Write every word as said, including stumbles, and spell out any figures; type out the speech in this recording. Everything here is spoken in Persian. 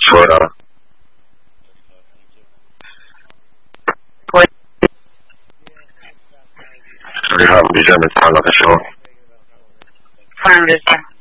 说的。你好，你这边打了个手。 放着先。